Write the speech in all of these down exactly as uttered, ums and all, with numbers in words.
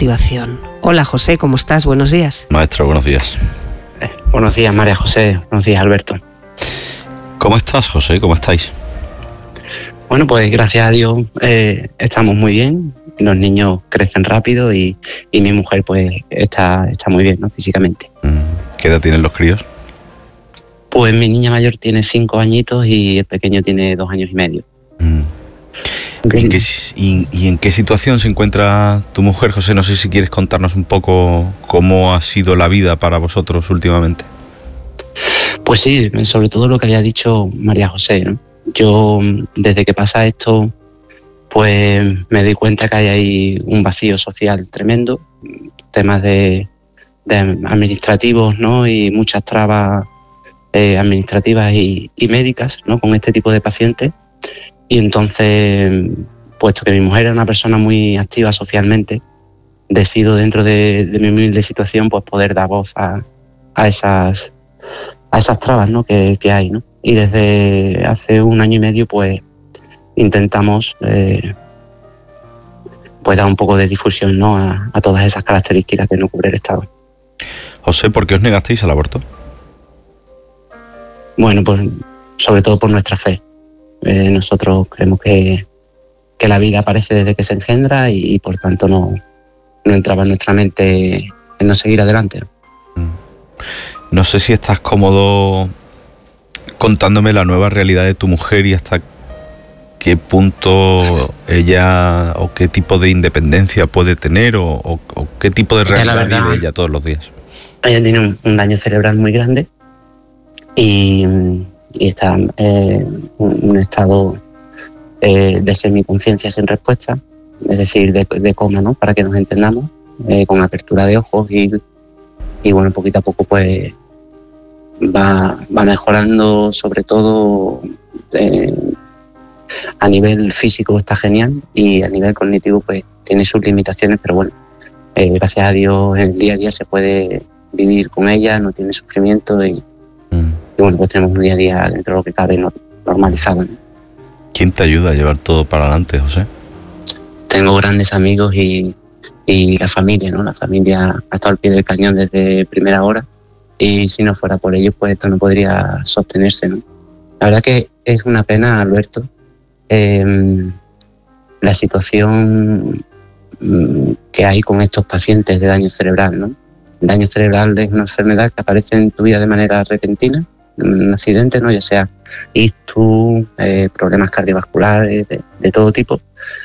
motivación. Hola José, ¿cómo estás? Buenos días. Maestro, buenos días. Eh, buenos días, María José. Buenos días, Alberto. ¿Cómo estás, José? ¿Cómo estáis? Bueno, pues gracias a Dios eh, estamos muy bien. Los niños crecen rápido y, y mi mujer pues está, está muy bien, ¿no? Físicamente. ¿Qué edad tienen los críos? Pues mi niña mayor tiene cinco añitos y el pequeño tiene dos años y medio. Mm. ¿Y, qué, y, ¿Y en qué situación se encuentra tu mujer, José? No sé si quieres contarnos un poco cómo ha sido la vida para vosotros últimamente. Pues sí, sobre todo lo que había dicho María José, ¿no? Yo, desde que pasa esto, pues me doy cuenta que hay ahí un vacío social tremendo, temas de, de administrativos, ¿no? Y muchas trabas eh, administrativas y, y médicas, ¿no? Con este tipo de pacientes. Y entonces, puesto que mi mujer era una persona muy activa socialmente, decido dentro de, de mi humilde situación pues poder dar voz a, a esas a esas trabas, ¿no? que, que hay, ¿no? Y desde hace un año y medio pues intentamos eh, pues dar un poco de difusión, ¿no? a, a todas esas características que no cubre el Estado. José, ¿por qué os negasteis al aborto? Bueno, pues sobre todo por nuestra fe. Eh, nosotros creemos que, que la vida aparece desde que se engendra y, y por tanto no, no entraba en nuestra mente en no seguir adelante. No sé si estás cómodo contándome la nueva realidad de tu mujer y hasta qué punto ella o qué tipo de independencia puede tener o, o, o qué tipo de realidad verdad, vive ella todos los días. Ella tiene un, un daño cerebral muy grande y, y está en eh, un, un estado eh, de semiconciencia sin respuesta, es decir, de, de coma, ¿no? Para que nos entendamos, eh, con apertura de ojos y, y bueno, poquito a poco pues va, va mejorando, sobre todo eh, a nivel físico está genial y a nivel cognitivo pues tiene sus limitaciones, pero bueno, eh, gracias a Dios en el día a día se puede vivir con ella, no tiene sufrimiento y, mm. y bueno, pues tenemos un día a día dentro de lo que cabe normalizado, ¿no? ¿Quién te ayuda a llevar todo para adelante, José? Tengo grandes amigos y, y la familia, ¿no? La familia ha estado al pie del cañón desde primera hora y si no fuera por ellos, pues esto no podría sostenerse, ¿no? La verdad que es una pena, Alberto, eh, la situación que hay con estos pacientes de daño cerebral, ¿no? El daño cerebral es una enfermedad que aparece en tu vida de manera repentina, un accidente, ¿no? Ya sea ictus, eh, problemas cardiovasculares, de, de todo tipo.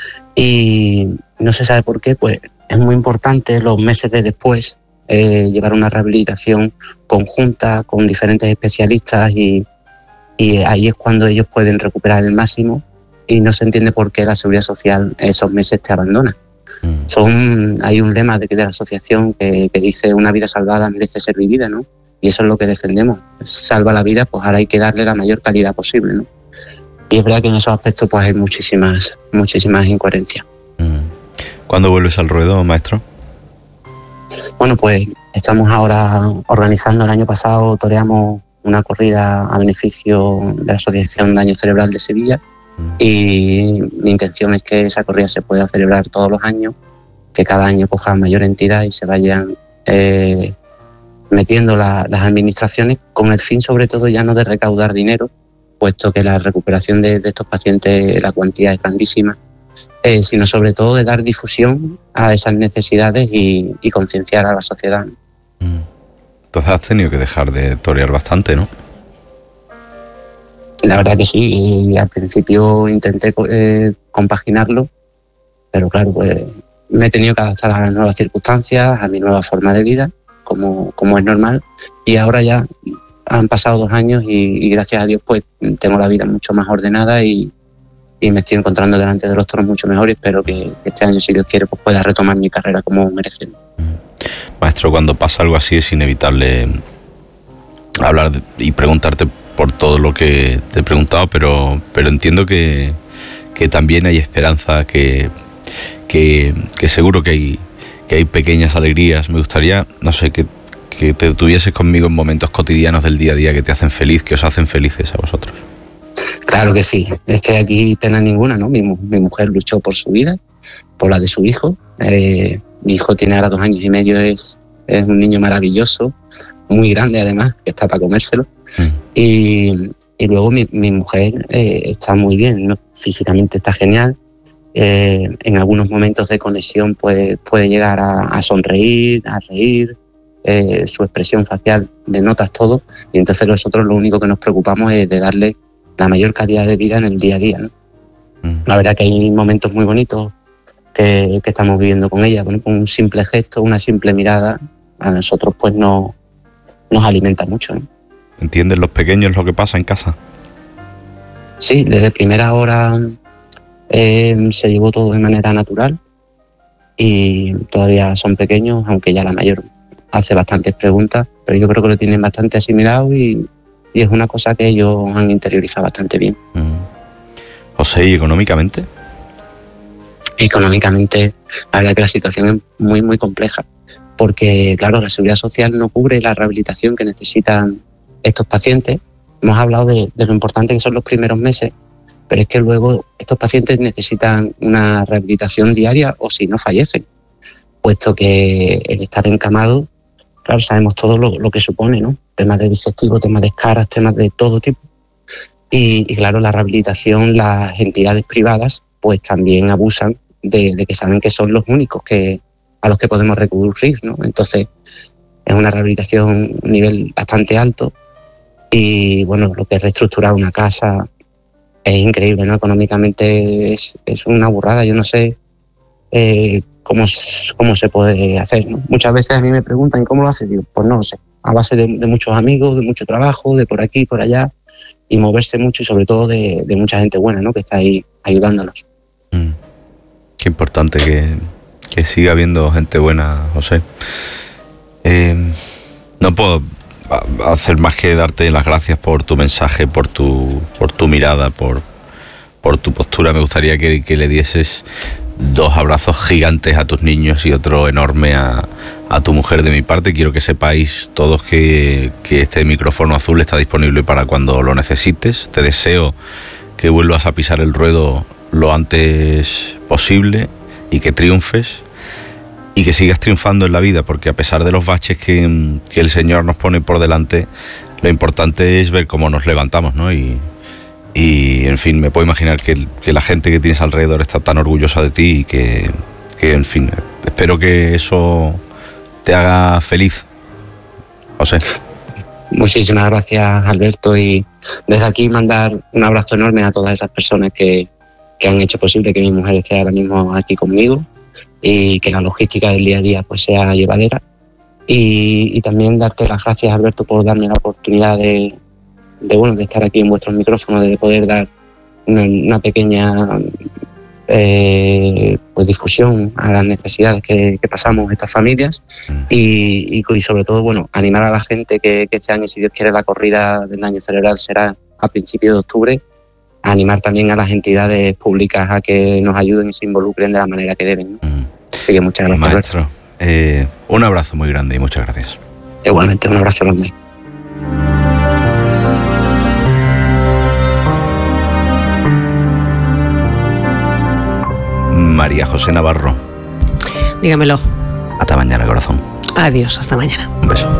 Y no se sabe por qué, pues es muy importante los meses de después eh, llevar una rehabilitación conjunta con diferentes especialistas y, y ahí es cuando ellos pueden recuperar el máximo y no se entiende por qué la Seguridad Social esos meses te abandona. Mm. Son, hay un lema de, de la asociación que, que dice una vida salvada merece ser vivida, ¿no? Y eso es lo que defendemos. Salva la vida, pues ahora hay que darle la mayor calidad posible, ¿no? Y es verdad que en esos aspectos pues hay muchísimas, muchísimas incoherencias. ¿Cuándo vuelves al ruedo, maestro? Bueno, pues estamos ahora organizando, el año pasado toreamos una corrida a beneficio de la Asociación Daño Cerebral de Sevilla mm. y mi intención es que esa corrida se pueda celebrar todos los años, que cada año coja mayor entidad y se vayan eh, metiendo la, las administraciones con el fin sobre todo ya no de recaudar dinero, puesto que la recuperación de, de estos pacientes, la cuantía es grandísima, eh, sino sobre todo de dar difusión a esas necesidades y, y concienciar a la sociedad. Entonces has tenido que dejar de torear bastante, ¿no? La verdad que sí, y al principio intenté eh, compaginarlo, pero claro, pues me he tenido que adaptar a las nuevas circunstancias, a mi nueva forma de vida, como, como es normal, y ahora ya han pasado dos años y, y gracias a Dios pues tengo la vida mucho más ordenada y, y me estoy encontrando delante de los toros mucho mejor y espero que este año, si Dios quiere, pues pueda retomar mi carrera como merece. Maestro, cuando pasa algo así es inevitable hablar de, y preguntarte por todo lo que te he preguntado, pero, pero entiendo que, que también hay esperanza, que, que, que seguro que hay, que hay pequeñas alegrías. Me gustaría, no sé, que, que te tuvieses conmigo en momentos cotidianos del día a día que te hacen feliz, que os hacen felices a vosotros. Claro que sí, es que aquí pena ninguna, ¿no? Mi, mi mujer luchó por su vida, por la de su hijo. Eh, mi hijo tiene ahora dos años y medio, es, es un niño maravilloso, muy grande además, que está para comérselo. Mm. Y, y luego mi, mi mujer eh, está muy bien, ¿no? Físicamente está genial. Eh, en algunos momentos de conexión pues, puede llegar a, a sonreír, a reír. Eh, su expresión facial, denotas todo, y entonces nosotros lo único que nos preocupamos es de darle la mayor calidad de vida en el día a día, ¿no? Mm. La verdad que hay momentos muy bonitos que, que estamos viviendo con ella. Bueno, con un simple gesto, una simple mirada, a nosotros pues no, nos alimenta mucho, ¿no? ¿Entienden los pequeños lo que pasa en casa? Sí, desde primera hora eh, se llevó todo de manera natural, y todavía son pequeños, aunque ya la mayor hace bastantes preguntas, pero yo creo que lo tienen bastante asimilado y, y es una cosa que ellos han interiorizado bastante bien. Mm. José, ¿y económicamente? Económicamente, la verdad que la situación es muy, muy compleja, porque, claro, la Seguridad Social no cubre la rehabilitación que necesitan estos pacientes. Hemos hablado de, de lo importante que son los primeros meses, pero es que luego estos pacientes necesitan una rehabilitación diaria o si no fallecen, puesto que el estar encamado, claro, sabemos todo lo, lo que supone, ¿no? Temas de digestivo, temas de escaras, temas de todo tipo. Y, y claro, la rehabilitación, las entidades privadas, pues también abusan de, de que saben que son los únicos que a los que podemos recurrir, ¿no? Entonces, es una rehabilitación a un nivel bastante alto y, bueno, lo que es reestructurar una casa es increíble, ¿no? Económicamente es, es una burrada, yo no sé eh, cómo, cómo se puede hacer, ¿no? Muchas veces a mí me preguntan ¿cómo lo haces? Digo, pues no lo sé, a base de, de muchos amigos, de mucho trabajo, de por aquí, por allá, y moverse mucho y sobre todo de, de mucha gente buena, ¿no? Que está ahí ayudándonos. Mm. Qué importante que, que siga habiendo gente buena, José. Eh, no puedo hacer más que darte las gracias por tu mensaje, por tu, por tu mirada, por, por tu postura. Me gustaría que, que le dieses dos abrazos gigantes a tus niños y otro enorme a, a tu mujer de mi parte. Quiero que sepáis todos que, que este micrófono azul está disponible para cuando lo necesites. Te deseo que vuelvas a pisar el ruedo lo antes posible y que triunfes y que sigas triunfando en la vida, porque a pesar de los baches que, que el Señor nos pone por delante, lo importante es ver cómo nos levantamos, ¿no? Y, y en fin, me puedo imaginar que, que la gente que tienes alrededor está tan orgullosa de ti y que, que, en fin, espero que eso te haga feliz, José. Muchísimas gracias, Alberto, y desde aquí mandar un abrazo enorme a todas esas personas que, que han hecho posible que mi mujer esté ahora mismo aquí conmigo y que la logística del día a día pues sea llevadera. Y, y también darte las gracias, Alberto, por darme la oportunidad de, de, bueno, de estar aquí en vuestros micrófonos, de poder dar una, una pequeña eh, pues difusión a las necesidades que, que pasamos estas familias y, y, y sobre todo, bueno, animar a la gente que, que este año, si Dios quiere, la corrida del daño cerebral será a principios de octubre. Animar también a las entidades públicas a que nos ayuden y se involucren de la manera que deben, ¿no? Mm. Así que muchas gracias. Maestro, eh, un abrazo muy grande y muchas gracias. Igualmente, un abrazo grande. María José Navarro. Dígamelo. Hasta mañana, corazón. Adiós, hasta mañana. Un beso.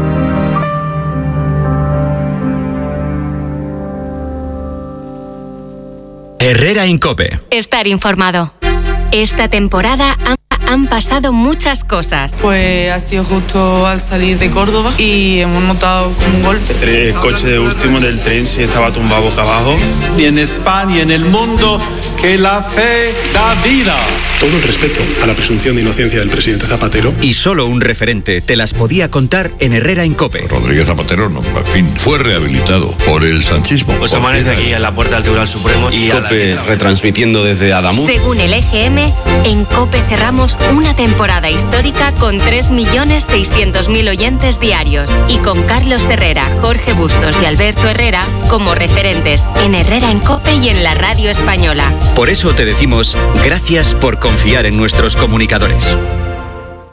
Herrera en COPE. Estar informado. Esta temporada han, han pasado muchas cosas. Pues ha sido justo al salir de Córdoba y hemos notado un golpe. El coche de último del tren sí estaba tumbado boca abajo. Y en España y en el mundo, que la fe da vida. Todo el respeto a la presunción de inocencia del presidente Zapatero. Y solo un referente te las podía contar en Herrera en COPE. Rodríguez Zapatero, no, en fin, fue rehabilitado por el sanchismo. Pues amanece aquí en la puerta del Tribunal Supremo y COPE retransmitiendo desde Adamuz. Según el E G M, en COPE cerramos una temporada histórica con tres millones seiscientos mil oyentes diarios y con Carlos Herrera, Jorge Bustos y Alberto Herrera como referentes en Herrera en COPE y en la radio española. Por eso te decimos gracias por confiar en nuestros comunicadores. Más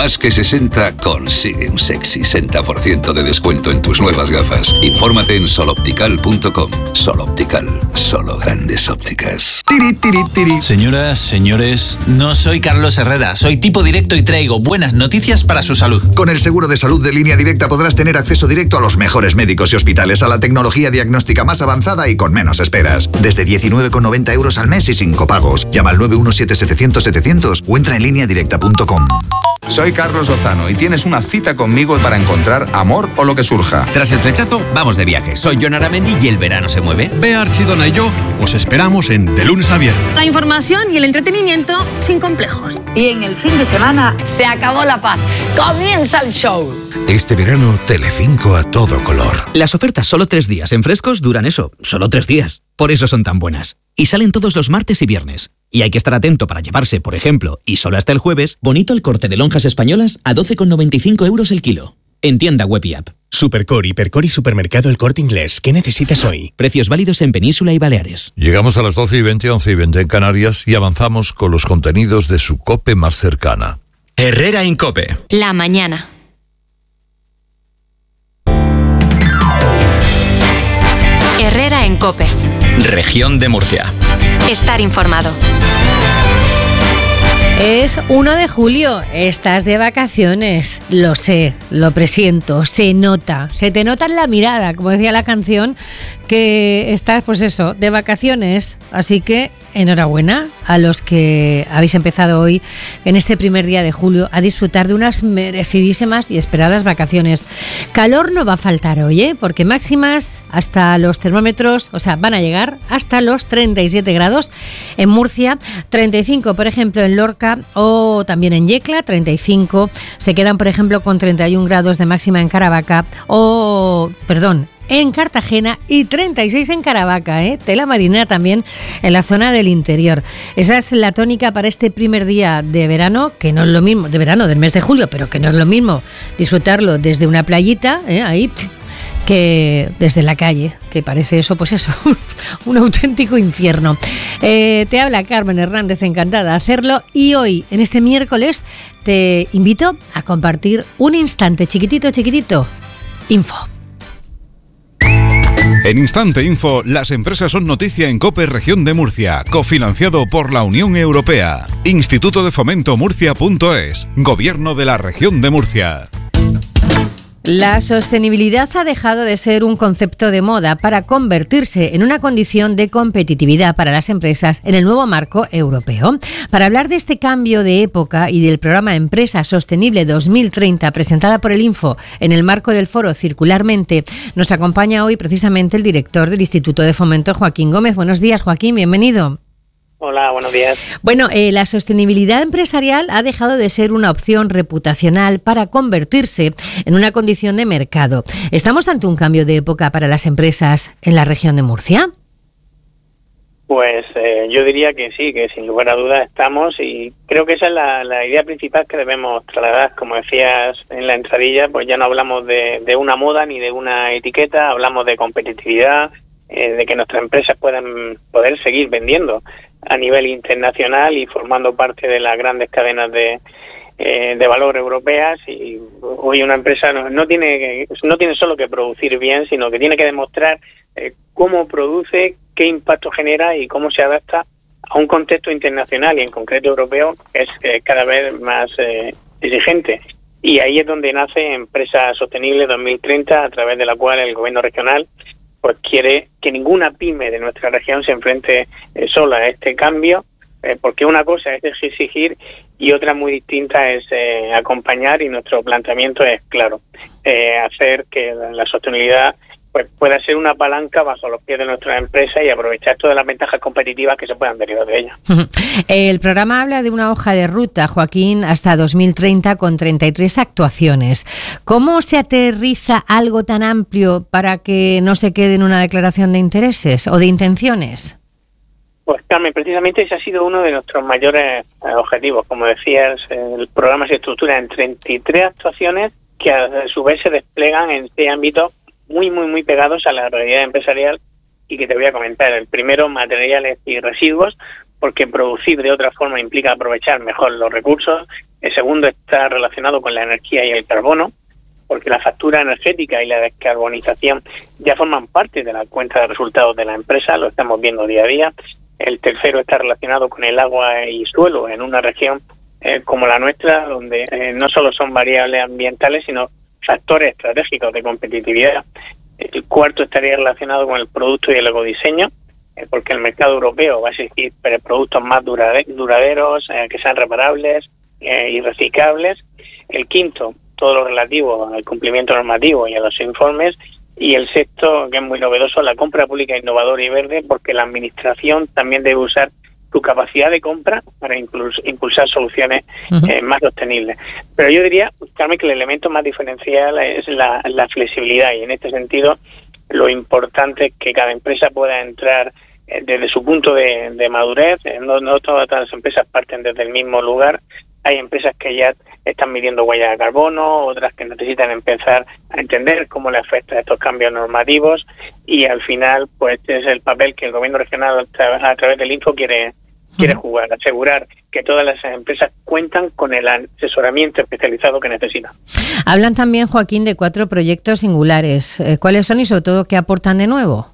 Más que sesenta consigue un sexy sesenta por ciento de descuento en tus nuevas gafas. Infórmate en soloptical punto com. Soloptical, solo grandes ópticas. Tiri, tiri, tiri. Señoras, señores, no soy Carlos Herrera, soy tipo directo y traigo buenas noticias para su salud. Con el seguro de salud de Línea Directa podrás tener acceso directo a los mejores médicos y hospitales, a la tecnología diagnóstica más avanzada y con menos esperas. Desde diecinueve con noventa euros al mes y sin copagos. Llama al nueve uno siete setecientos setecientos o entra en línea directa punto com. Soy Carlos Lozano y tienes una cita conmigo para encontrar amor o lo que surja. Tras el flechazo, vamos de viaje. Soy Jon Aramendi y el verano se mueve. Bea Archidona y yo os esperamos en De Lunes a Viernes. La información y el entretenimiento sin complejos. Y en el fin de semana se acabó la paz. Comienza el show. Este verano, Telecinco a todo color. Las ofertas solo tres días en Frescos duran eso, solo tres días. Por eso son tan buenas. Y salen todos los martes y viernes. Y hay que estar atento para llevarse, por ejemplo, y solo hasta el jueves, bonito el corte de lonjas españolas a doce con noventa y cinco euros el kilo. En tienda web y app. Supercor, Hipercor y Supermercado El Corte Inglés. ¿Qué necesitas hoy? Precios válidos en Península y Baleares. Llegamos a las doce y veinte, once y veinte en Canarias y avanzamos con los contenidos de su COPE más cercana. Herrera en COPE. La mañana. Herrera en COPE. Región de Murcia. Estar informado. Es uno de julio, estás de vacaciones, lo sé, lo presiento, se nota, se te nota en la mirada, como decía la canción, que estás, pues eso, de vacaciones, así que enhorabuena a los que habéis empezado hoy, en este primer día de julio, a disfrutar de unas merecidísimas y esperadas vacaciones. Calor no va a faltar hoy, ¿eh? Porque máximas hasta los termómetros, o sea, van a llegar hasta los treinta y siete grados en Murcia, treinta y cinco, por ejemplo, en Lorca o también en Yecla, treinta y cinco, se quedan, por ejemplo, con treinta y un grados de máxima en Caravaca o, perdón, en Cartagena y treinta y seis en Caravaca, ¿eh? Tela marinera también en la zona del interior. Esa es la tónica para este primer día de verano, que no es lo mismo, de verano del mes de julio, pero que no es lo mismo disfrutarlo desde una playita, ¿eh? Ahí, que desde la calle, que parece eso, pues eso, un auténtico infierno. Eh, te habla Carmen Hernández, encantada de hacerlo, y hoy, en este miércoles, te invito a compartir un instante chiquitito, chiquitito, info. En Instante Info, las empresas son noticia en COPE Región de Murcia, cofinanciado por la Unión Europea. Instituto de Fomento Murcia punto es, Gobierno de la Región de Murcia. La sostenibilidad ha dejado de ser un concepto de moda para convertirse en una condición de competitividad para las empresas en el nuevo marco europeo. Para hablar de este cambio de época y del programa Empresa Sostenible dos mil treinta presentada por el Info en el marco del foro Circularmente, nos acompaña hoy precisamente el director del Instituto de Fomento, Joaquín Gómez. Buenos días, Joaquín, bienvenido. Hola, buenos días. Bueno, eh, la sostenibilidad empresarial ha dejado de ser una opción reputacional para convertirse en una condición de mercado. ¿Estamos ante un cambio de época para las empresas en la región de Murcia? Pues eh, yo diría que sí, que sin lugar a dudas estamos, y creo que esa es la, la idea principal que debemos trasladar. Como decías en la entradilla, pues ya no hablamos de, de una moda ni de una etiqueta, hablamos de competitividad, eh, de que nuestras empresas puedan poder seguir vendiendo a nivel internacional y formando parte de las grandes cadenas de, eh, de valor europeas. Y hoy una empresa no, no tiene no tiene solo que producir bien, sino que tiene que demostrar eh, cómo produce, qué impacto genera y cómo se adapta a un contexto internacional, y en concreto europeo, que es eh, cada vez más eh, exigente. Y ahí es donde nace Empresa Sostenible dos mil treinta, a través de la cual el gobierno regional pues quiere que ninguna pyme de nuestra región se enfrente eh, sola a este cambio, eh, porque una cosa es exigir y otra muy distinta es eh, acompañar, y nuestro planteamiento es claro, eh, hacer que la sostenibilidad pues pueda ser una palanca bajo los pies de nuestra empresa y aprovechar todas las ventajas competitivas que se puedan derivar de ella. El programa habla de una hoja de ruta, Joaquín, hasta dos mil treinta con treinta y tres actuaciones. ¿Cómo se aterriza algo tan amplio para que no se quede en una declaración de intereses o de intenciones? Pues Carmen, precisamente ese ha sido uno de nuestros mayores eh, objetivos. Como decías, el programa se estructura en treinta y tres actuaciones que a su vez se desplegan en seis ámbitos muy, muy, muy pegados a la realidad empresarial, y que te voy a comentar. El primero, materiales y residuos, porque producir de otra forma implica aprovechar mejor los recursos. El segundo está relacionado con la energía y el carbono, porque la factura energética y la descarbonización ya forman parte de la cuenta de resultados de la empresa, lo estamos viendo día a día. El tercero está relacionado con el agua y suelo en una región eh, como la nuestra, donde eh, no solo son variables ambientales, sino factores estratégicos de competitividad. El cuarto estaría relacionado con el producto y el ecodiseño, eh, porque el mercado europeo va a exigir productos más duraderos, eh, que sean reparables eh, y reciclables. El quinto, todo lo relativo al cumplimiento normativo y a los informes. Y el sexto, que es muy novedoso, la compra pública innovadora y verde, porque la administración también debe usar su capacidad de compra para impulsar soluciones uh-huh. eh, más sostenibles. Pero yo diría, Carmen, que el elemento más diferencial es la, la flexibilidad, y en este sentido lo importante es que cada empresa pueda entrar eh, desde su punto de, de madurez. Eh, no, no todas las empresas parten desde el mismo lugar. Hay empresas que ya están midiendo huella de carbono, otras que necesitan empezar a entender cómo le afectan estos cambios normativos, y al final pues este es el papel que el gobierno regional a través del Info quiere quiere jugar, asegurar que todas las empresas cuentan con el asesoramiento especializado que necesitan. Hablan también, Joaquín, de cuatro proyectos singulares. ¿Cuáles son y sobre todo qué aportan de nuevo?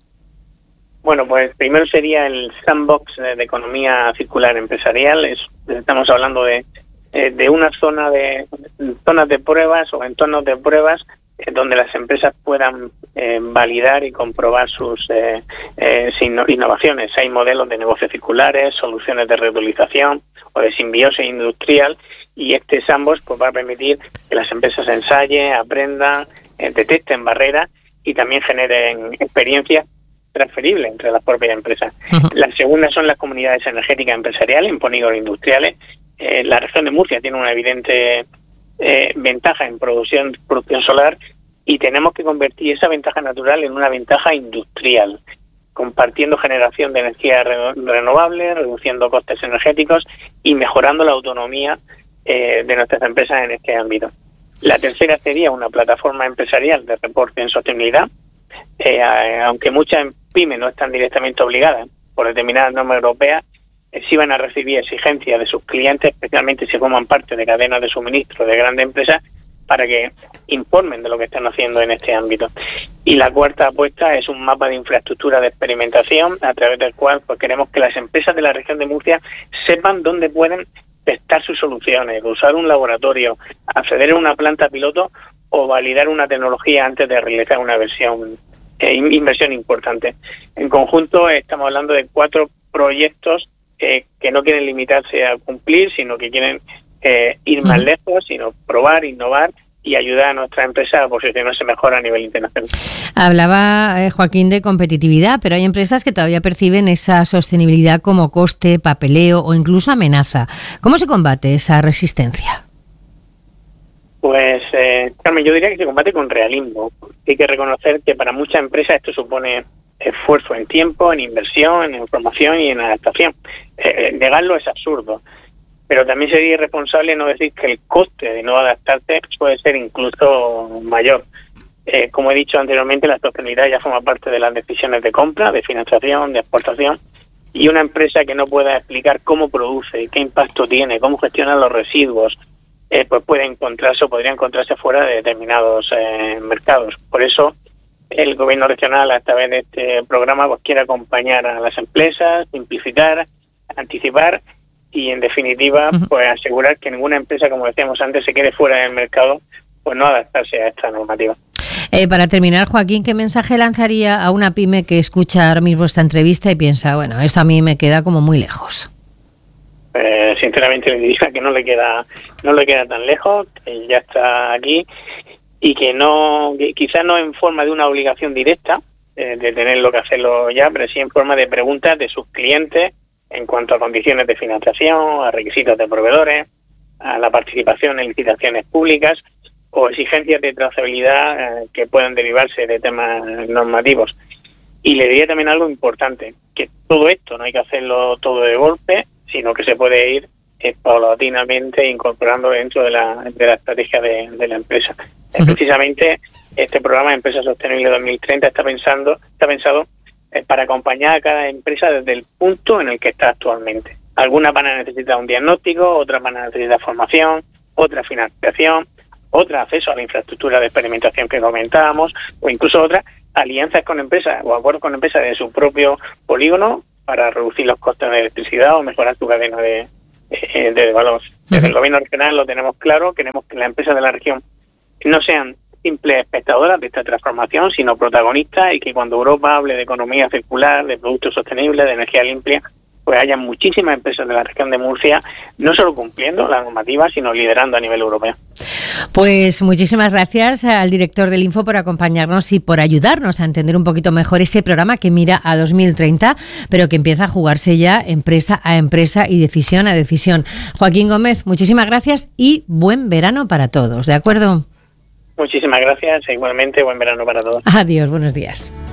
Bueno, pues primero sería el Sandbox de economía circular empresarial. Es, estamos hablando de, de una zona de zonas de pruebas o entornos de pruebas eh, donde las empresas puedan eh, validar y comprobar sus eh, eh, innovaciones. Hay modelos de negocios circulares, soluciones de reutilización o de simbiosis industrial, y este Sandbox pues, va a permitir que las empresas ensayen, aprendan, eh, detecten barreras y también generen experiencias transferible entre las propias empresas. Uh-huh. La segunda son las comunidades energéticas empresariales en polígonos industriales. Eh, la región de Murcia tiene una evidente eh, ventaja en producción, producción solar, y tenemos que convertir esa ventaja natural en una ventaja industrial, compartiendo generación de energía re- renovable, reduciendo costes energéticos y mejorando la autonomía eh, de nuestras empresas en este ámbito. La tercera sería una plataforma empresarial de reporte en sostenibilidad. Eh, aunque muchas pymes no están directamente obligadas por determinadas normas europeas, eh, sí van a recibir exigencias de sus clientes, especialmente si forman parte de cadenas de suministro de grandes empresas, para que informen de lo que están haciendo en este ámbito. Y la cuarta apuesta es un mapa de infraestructura de experimentación, a través del cual pues queremos que las empresas de la región de Murcia sepan dónde pueden testar sus soluciones, usar un laboratorio, acceder a una planta piloto o validar una tecnología antes de realizar una versión, eh, inversión importante. En conjunto estamos hablando de cuatro proyectos eh, que no quieren limitarse a cumplir, sino que quieren eh, ir más lejos, sino probar, innovar y ayudar a nuestra empresa a posicionarse mejor a nivel internacional. Hablaba eh, Joaquín de competitividad, pero hay empresas que todavía perciben esa sostenibilidad como coste, papeleo o incluso amenaza. ¿Cómo se combate esa resistencia? Pues, eh, Carmen, yo diría que se combate con realismo. Hay que reconocer que para muchas empresas esto supone esfuerzo en tiempo, en inversión, en formación y en adaptación. Eh, negarlo es absurdo, pero también sería irresponsable no decir que el coste de no adaptarse puede ser incluso mayor. Eh, como he dicho anteriormente, la sostenibilidad ya forma parte de las decisiones de compra, de financiación, de exportación, y una empresa que no pueda explicar cómo produce, qué impacto tiene, cómo gestiona los residuos, eh, pues puede encontrarse o podría encontrarse fuera de determinados eh, mercados. Por eso el gobierno regional, a través de este programa, pues quiere acompañar a las empresas, simplificar, anticipar y, en definitiva, pues asegurar que ninguna empresa, como decíamos antes, se quede fuera del mercado, pues no adaptarse a esta normativa. Eh, para terminar, Joaquín, ¿qué mensaje lanzaría a una pyme que escucha ahora mismo esta entrevista y piensa, bueno, esto a mí me queda como muy lejos? Eh, sinceramente le diría que no le queda no le queda tan lejos, que ya está aquí, y que no, que quizás no en forma de una obligación directa eh, de tenerlo que hacerlo ya, pero sí en forma de preguntas de sus clientes en cuanto a condiciones de financiación, a requisitos de proveedores, a la participación en licitaciones públicas o exigencias de trazabilidad eh, que puedan derivarse de temas normativos. Y le diría también algo importante, que todo esto no hay que hacerlo todo de golpe, sino que se puede ir eh, paulatinamente incorporando dentro de la, de la estrategia de, de la empresa. Uh-huh. Eh, precisamente este programa de Empresa Sostenible dos mil treinta está pensando está pensado eh, para acompañar a cada empresa desde el punto en el que está actualmente. Algunas van a necesitar un diagnóstico, otras van a necesitar formación, otras financiación, otras acceso a la infraestructura de experimentación que comentábamos, o incluso otras alianzas con empresas o acuerdos con empresas de su propio polígono para reducir los costes de electricidad o mejorar su cadena de, de, de valor. Desde el gobierno regional lo tenemos claro, queremos que las empresas de la región no sean simples espectadoras de esta transformación, sino protagonistas, y que cuando Europa hable de economía circular, de productos sostenibles, de energía limpia, pues haya muchísimas empresas de la región de Murcia, no solo cumpliendo la normativa, sino liderando a nivel europeo. Pues muchísimas gracias al director del Info por acompañarnos y por ayudarnos a entender un poquito mejor ese programa que mira a dos mil treinta, pero que empieza a jugarse ya empresa a empresa y decisión a decisión. Joaquín Gómez, muchísimas gracias y buen verano para todos, ¿de acuerdo? Muchísimas gracias e igualmente buen verano para todos. Adiós, buenos días.